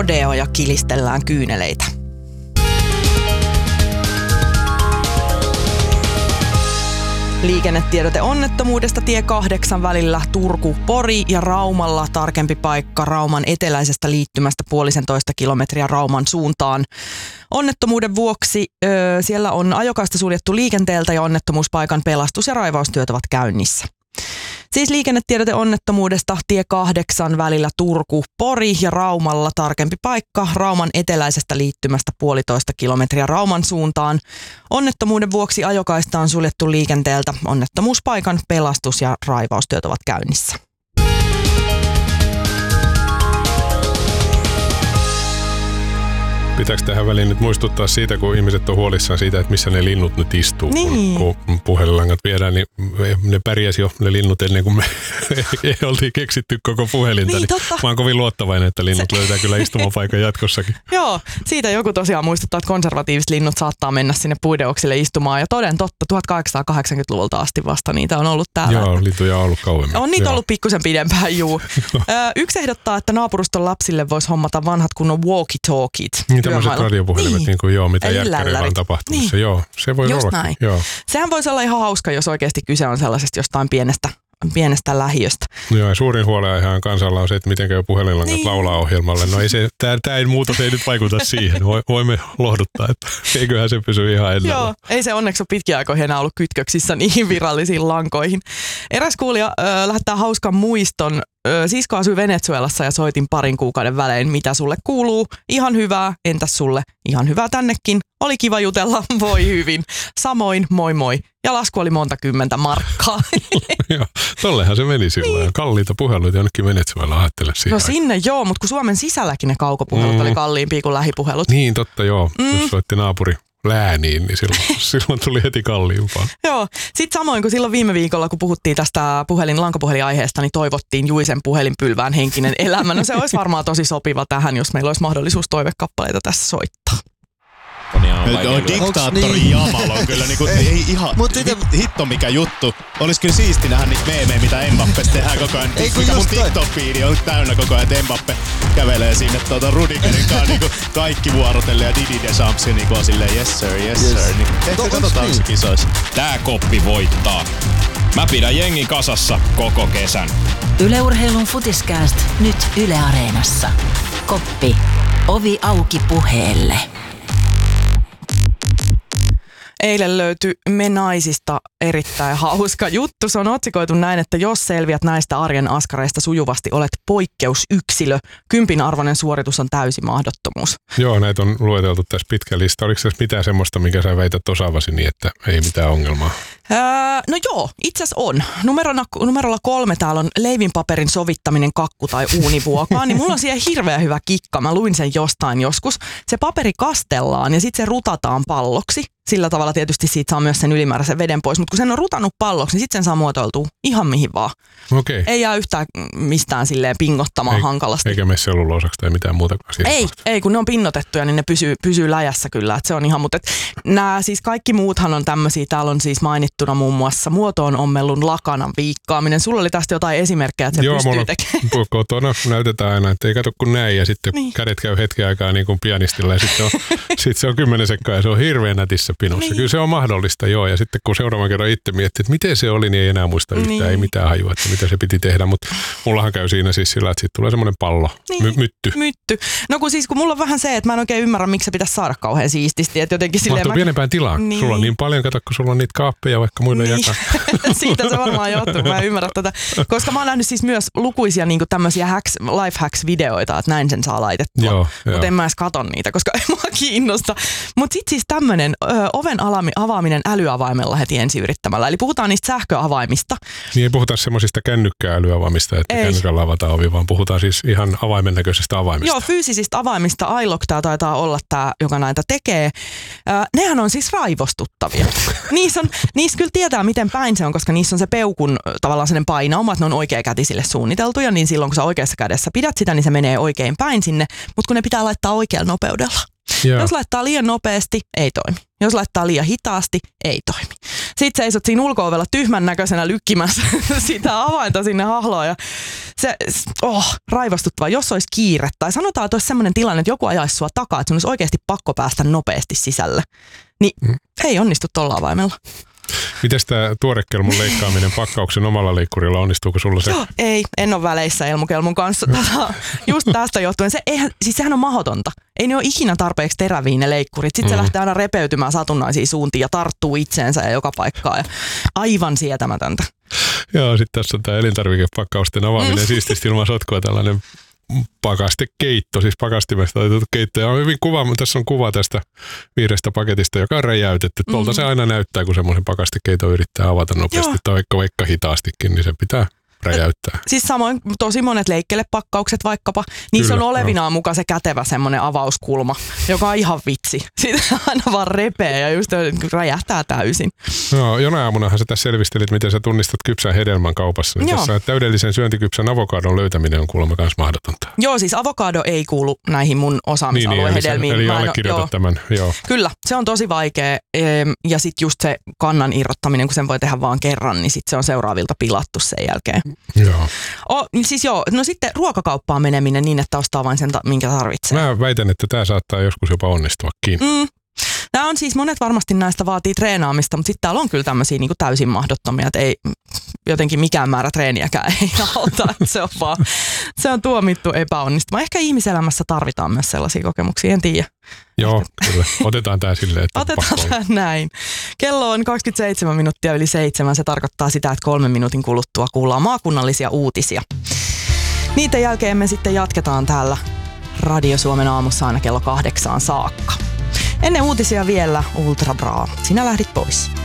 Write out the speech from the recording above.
rodeo ja kilistellään kyyneleitä. Liikennetiedote onnettomuudesta tie 8 välillä Turku-Pori ja Raumalla tarkempi paikka Rauman eteläisestä liittymästä 1,5 kilometriä Rauman suuntaan. Onnettomuuden vuoksi siellä on ajokaista suljettu liikenteeltä ja onnettomuuspaikan pelastus- ja raivaustyöt ovat käynnissä. Siis liikennetiedote onnettomuudesta tie 8 välillä Turku-Pori ja Raumalla tarkempi paikka Rauman eteläisestä liittymästä 1,5 kilometriä Rauman suuntaan. Onnettomuuden vuoksi ajokaista on suljettu liikenteeltä. Onnettomuuspaikan pelastus- ja raivaustyöt ovat käynnissä. Pitääkö tähän väliin nyt muistuttaa siitä, kun ihmiset on huolissaan siitä, että missä ne linnut nyt istuu, niin. kun puhelinlangat viedään, niin ne pärjäsi jo ne linnut ennen kuin me oltiin keksitty koko puhelinta. Niin, mä oon kovin luottavainen, että linnut löytää kyllä istumapaikan jatkossakin. Joo, siitä joku tosiaan muistuttaa, että konservatiiviset linnut saattaa mennä sinne puideoksille istumaan. Ja toden totta, 1880-luvulta asti vasta niitä on ollut täällä. Joo, lintuja on ollut kauemmin. On niitä ollut pikkusen pidempään, juu. Yksi ehdottaa, että naapuruston lapsille voisi hommata vanhat kunnon walkie-talkiet. Niin tämmöiset radiopuhelimet, niin kuin mitä järkkärillä on tapahtumassa. Niin. Joo, se voi olla. Näin. Joo. Sehän voisi olla ihan hauska, jos oikeasti kyse on sellaisesta jostain pienestä lähiöstä. Joo, ja suurin huolenaihehan kansalla on se, että miten käy puhelinlangat laulaa ohjelmalle. No ei se, tämä muutos ei nyt vaikuta siihen. Voimme lohduttaa, että eiköhän se pysy ihan ennallaan. Joo, ei se onneksi ole pitkiä aikoina enää ollut kytköksissä niihin virallisiin lankoihin. Eräs kuulija lähettää hauskan muiston. Sisko asui Venezuelassa ja soitin 2 kuukauden välein, mitä sulle kuuluu. Ihan hyvää, entäs sulle? Ihan hyvää tännekin. Oli kiva jutella, voi hyvin. Samoin, moi moi. Ja lasku oli monta kymmentä markkaa. Joo, tollehan se meni silloin. Niin. Kalliita puheluita jonnekin Venezuelaan, ajattele siihen. No sinne joo, mutta kun Suomen sisälläkin ne kaukopuhelut oli kalliimpia kuin lähipuhelut. Niin, totta joo. Jos soitti naapuri lääniin, niin silloin tuli heti kalliimpaa. Joo. Sitten samoin kuin silloin viime viikolla, kun puhuttiin tästä lankapuhelinaiheesta, niin toivottiin Juisen puhelinpylvään henkinen elämä. No se olisi varmaan tosi sopiva tähän, jos meillä olisi mahdollisuus toivekappaleita tässä soittaa. Diktaattori Jamal on kyllä niinku, ei ihan hitto mikä juttu. Olis kyllä siisti nähdä niitä meemejä, mitä Mbappesta tehdään koko ajan. Mikä mun TikTok-fiidi on täynnä koko ajan, että Mbappe kävelee sinne Rudigerin kanssa niinku kaikki vuorotelle ja Didi Deschamps niinku on silleen yes sir. Niin, ehkä katsotaan se kisoissa. Tää koppi voittaa. Mä pidän jengi kasassa koko kesän. Yle Urheilun Futiskääst nyt Yle Areenassa. Koppi. Ovi auki puheelle. Eilen löytyi Me naisista erittäin hauska juttu. Se on otsikoitu näin, että jos selviät näistä arjen askareista sujuvasti, olet poikkeusyksilö. 10 arvoinen suoritus on täysi mahdottomuus. Joo, näitä on lueteltu tässä pitkä lista. Oliko tässä mitään semmoista, mikä sä väität osaavasi niin, että ei mitään ongelmaa? No joo, itse asiassa on. Numerolla 3 täällä on leivinpaperin sovittaminen kakku- tai uunivuokaan. Niin mulla on siihen hirveän hyvä kikka. Mä luin sen jostain joskus. Se paperi kastellaan ja sitten se rutataan palloksi. Sillä tavalla tietysti siitä saa myös sen ylimääräisen veden pois, mutta kun sen on rutannut palloksi, niin sitten sen saa muotoiltua ihan mihin vaan. Okay. Ei jää yhtään mistään silleen pingottamaan hankalasti. Eikä mene selluloosaksi tai mitään muuta. Ei, kun ne on pinnotettuja, niin ne pysyy läjässä kyllä, että se on ihan, mutta nämä siis kaikki muuthan on tämmöisiä, täällä on siis mainittuna muun muassa muotoon ommellun lakanan viikkaaminen. Sulla oli tästä jotain esimerkkejä, että se pystyy tekemään. Joo, kotona näytetään aina, että ei kato kun näin ja sitten kädet käy hetken aikaa niin kuin pianistilla ja sitten se on 10 sekkaa ja se on hirveän nätissä pinossa. Niin. Kyllä se on mahdollista, joo. Ja sitten kun seuraavan kerran itse miettii, että miten se oli, niin ei enää muista yhtään, ei mitään hajua, että mitä se piti tehdä. Mutta mullahan käy siinä siis sillä, että siitä tulee semmoinen pallo, mytty. No kun mulla on vähän se, että mä en oikein ymmärrä, miksi se pitäisi saada kauhean siististi. Että jotenkin silleen mahtuu pienempään tilaan. Niin. Sulla on niin paljon, kato, kun sulla on niitä kaappeja vaikka muille jakaa. Siitä se varmaan johtuu, mä en ymmärrä tätä. Koska mä oon nähnyt siis myös lukuisia niin tämmöisiä life hacks-videoita, että näin sen saa laitettua. Mutta en mä edes katon niitä, koska ei mua kiinnosta. Mutta sitten siis tämmöinen oven avaaminen älyavaimella heti ensi yrittämällä. Eli puhutaan niistä sähköavaimista. Niin ei puhuta semmoisista kännykkää-älyavaimista, että kännykällä avataan ovi, vaan puhutaan siis ihan avaimen näköisestä avaimista. Joo, fyysisistä avaimista. iLock tää taitaa olla tämä, joka näitä tekee. Nehän on siis raivostuttavia. Niissä kyllä tietää, miten päin se on, koska niissä on se peukun tavallaan sellainen painauma, että ne on oikeakätisille suunniteltuja, niin silloin kun sä oikeassa kädessä pidät sitä, niin se menee oikein päin sinne, mutta kun ne pitää laittaa oikealla nopeudella. Joo. Jos laittaa liian nopeasti, ei toimi. Jos laittaa liian hitaasti, ei toimi. Sitten seisot siinä ulko-ovella tyhmän näköisenä lykkimässä sitä avainta sinne hahloon. Ja raivostuttavaa, jos olisi kiire. Tai sanotaan, että olisi sellainen tilanne, että joku ajaisi sua takaa, että sun olisi oikeasti pakko päästä nopeasti sisälle. Niin ei onnistu tolla avaimella. Mites tämä tuorekelmun leikkaaminen pakkauksen omalla leikkurilla, onnistuuko sulla se? Ei, en ole väleissä Elmukelmun kanssa. Just tästä johtuen. Sehän on mahdotonta. Ei ne ole ikinä tarpeeksi teräviä ne leikkurit. Sitten se lähtee aina repeytymään satunnaisiin suuntiin ja tarttuu itseensä ja joka paikkaan. Ja aivan sietämätöntä. Joo, sitten tässä on tämä elintarvikepakkausten avaaminen siististi ilman sotkua, tällainen pakastekeitto, siis pakastimesta otettu keitto. Ja on hyvin kuva, tässä on kuva tästä vihreästä paketista, joka on räjäytetty. Tuolta se aina näyttää, kun semmoisen pakastekeiton yrittää avata nopeasti, tai vaikka hitaastikin, niin se pitää räjäyttää. Siis samoin tosi monet leikkelepakkaukset vaikkapa, niissä on olevinaan mukaan se kätevä semmoinen avauskulma, joka on ihan vitsi. Siitä aina vaan repee ja just räjähtää täysin. No, jonain aamunahan sä tässä selvistelit, miten sä tunnistat kypsän hedelmän kaupassa. Niin tässä täydellisen syöntikypsän avokadon löytäminen on kuulemma myös mahdotonta. Joo, siis avokado ei kuulu näihin mun osaamisalueen hedelmiin. Eli allekirjoitat tämän, joo. Kyllä, se on tosi vaikea. Ja sitten just se kannan irrottaminen, kun sen voi tehdä vaan kerran, niin sitten se on seuraavilta pilattu sen jälkeen. Joo. No sitten ruokakauppaan meneminen niin, että ostaa vain sen, minkä tarvitsee. Mä väitän, että tämä saattaa joskus jopa onnistuakin. Nämä on siis, monet varmasti näistä vaatii treenaamista, mutta sitten täällä on kyllä tämmöisiä niin kuin täysin mahdottomia, että ei jotenkin mikään määrä treeniäkään ei auta. Se on tuomittu epäonnistumaan. Ehkä ihmiselämässä tarvitaan myös sellaisia kokemuksia, en tiedä. Joo, kyllä. Otetaan tämä silleen, että otetaan tämä näin. Kello on 27 minuuttia yli 7. Se tarkoittaa sitä, että 3 minuutin kuluttua kuullaan maakunnallisia uutisia. Niiden jälkeen me sitten jatketaan täällä Radio Suomen aamussa aina kello 8 saakka. Ennen uutisia vielä Ultra Bra. Sinä lähdit pois.